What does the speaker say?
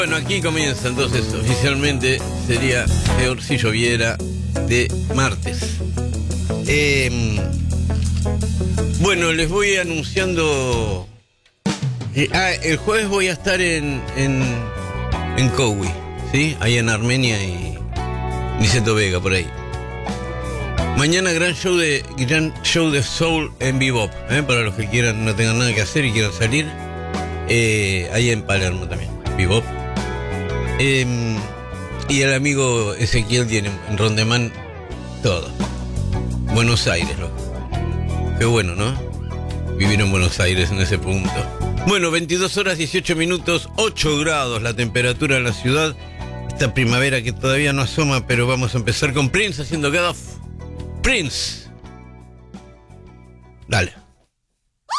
Bueno, aquí comienza entonces oficialmente, sería peor si lloviera de martes. Bueno, les voy anunciando que el jueves voy a estar en Kowi, ¿sí? Ahí en Armenia y Niceto Vega, por ahí. Mañana gran show de soul en Bebop, para los que quieran, no tengan nada que hacer y quieran salir. Ahí en Palermo también, Bebop. Y el amigo Ezequiel tiene en Rondemán todo. Buenos Aires, loco. Qué bueno, ¿no? Vivir en Buenos Aires en ese punto. Bueno, 22 horas 18 minutos, 8 grados la temperatura en la ciudad. Esta primavera que todavía no asoma, pero vamos a empezar con Prince haciendo Get Off. Prince. Dale.